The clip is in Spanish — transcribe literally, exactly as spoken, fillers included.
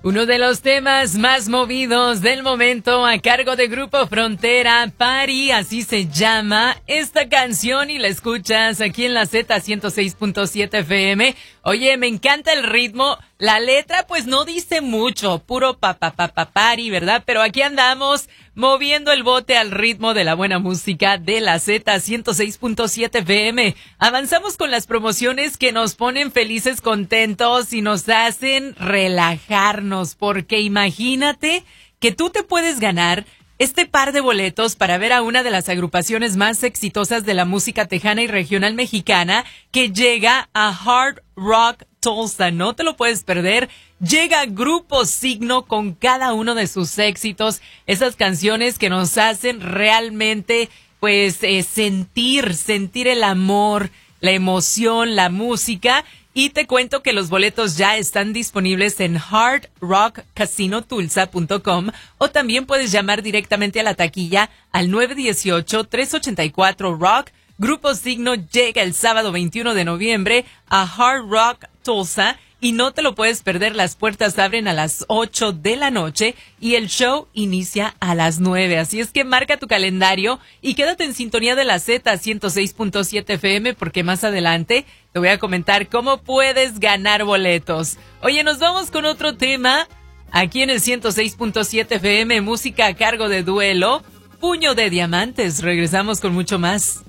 Uno de los temas más movidos del momento a cargo de Grupo Frontera, Party, así se llama esta canción y la escuchas aquí en la Z ciento seis punto siete F M. Oye, me encanta el ritmo, la letra pues no dice mucho, puro pa pa pa pa party, ¿verdad? Pero aquí andamos moviendo el bote al ritmo de la buena música de la Z ciento seis punto siete F M. Avanzamos con las promociones que nos ponen felices, contentos y nos hacen relajarnos, porque imagínate que tú te puedes ganar este par de boletos para ver a una de las agrupaciones más exitosas de la música tejana y regional mexicana que llega a Hard Rock Tulsa. No te lo puedes perder. Llega Grupo Signo con cada uno de sus éxitos, esas canciones que nos hacen realmente pues eh, sentir, sentir el amor, la emoción, la música. Y te cuento que los boletos ya están disponibles en hard rock casino tulsa punto com o también puedes llamar directamente a la taquilla al nueve uno ocho, tres ocho cuatro, rock. Grupo Signo llega el sábado veintiuno de noviembre a Hard Rock Tulsa y no te lo puedes perder. Las puertas abren a las ocho de la noche y el show inicia a las nueve. Así es que marca tu calendario y quédate en sintonía de la Z ciento seis punto siete F M porque más adelante te voy a comentar cómo puedes ganar boletos. Oye, nos vamos con otro tema aquí en el ciento seis punto siete F M, música a cargo de Duelo, Puño de Diamantes. Regresamos con mucho más.